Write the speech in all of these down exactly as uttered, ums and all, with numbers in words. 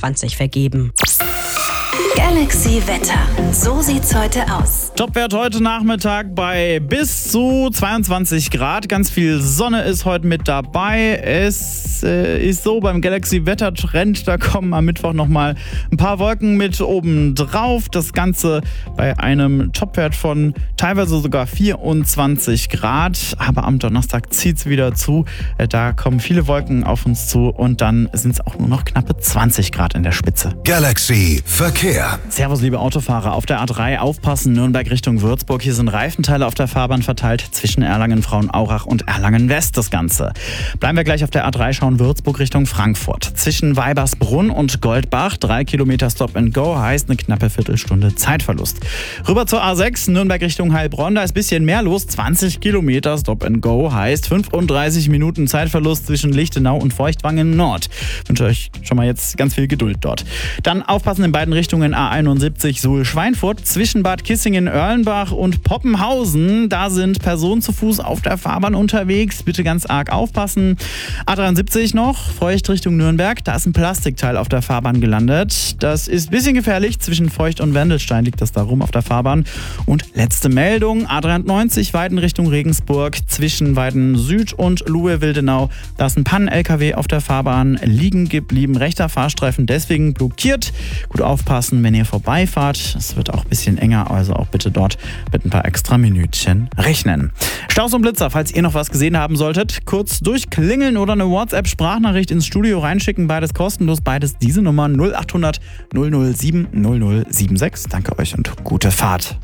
zweiundzwanzig vergeben. Galaxy Wetter. So sieht's heute aus. Topwert heute Nachmittag bei bis zu zweiundzwanzig Grad. Ganz viel Sonne ist heute mit dabei. Es äh, ist so beim Galaxy Wetter Trend, da kommen am Mittwoch nochmal ein paar Wolken mit oben drauf. Das Ganze bei einem Topwert von teilweise sogar vierundzwanzig Grad. Aber am Donnerstag zieht's wieder zu. Äh, da kommen viele Wolken auf uns zu und dann sind es auch nur noch knappe zwanzig Grad in der Spitze. Galaxy Verkehr. Servus, liebe Autofahrer. Auf der A drei aufpassen, Nürnberg Richtung Würzburg. Hier sind Reifenteile auf der Fahrbahn verteilt zwischen Erlangen-Frauenaurach und Erlangen-West das Ganze. Bleiben wir gleich auf der A drei, schauen Würzburg Richtung Frankfurt. Zwischen Weibersbrunn und Goldbach, drei Kilometer Stop and Go, heißt eine knappe Viertelstunde Zeitverlust. Rüber zur A sechs, Nürnberg Richtung Heilbronn, da ist ein bisschen mehr los. zwanzig Kilometer Stop and Go, heißt fünfunddreißig Minuten Zeitverlust zwischen Lichtenau und Feuchtwangen Nord. Ich wünsche euch schon mal jetzt ganz viel Geduld dort. Dann aufpassen in beiden Richtungen A einundsiebzig Suhl-Schweinfurt, zwischen Bad Kissingen-Erlenbach und Poppenhausen. Da sind Personen zu Fuß auf der Fahrbahn unterwegs. Bitte ganz arg aufpassen. A dreiundsiebzig noch, Feucht Richtung Nürnberg. Da ist ein Plastikteil auf der Fahrbahn gelandet. Das ist ein bisschen gefährlich. Zwischen Feucht und Wendelstein liegt das da rum auf der Fahrbahn. Und letzte Meldung, A dreiundneunzig Weiden Richtung Regensburg. Zwischen Weiden Süd und Luhe-Wildenau. Da ist ein Pannen-L K W auf der Fahrbahn liegen geblieben. Rechter Fahrstreifen deswegen blockiert. Gut aufpassen, wenn ihr vorbeifahrt. Es wird auch ein bisschen enger, also auch bitte dort mit ein paar extra Minütchen rechnen. Staus und Blitzer, falls ihr noch was gesehen haben solltet, kurz durchklingeln oder eine WhatsApp-Sprachnachricht ins Studio reinschicken. Beides kostenlos, beides diese Nummer null acht hundert null null sieben null null sieben sechs. Danke euch und gute Fahrt.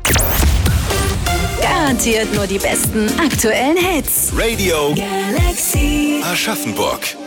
Garantiert nur die besten aktuellen Hits. Radio Galaxy Aschaffenburg.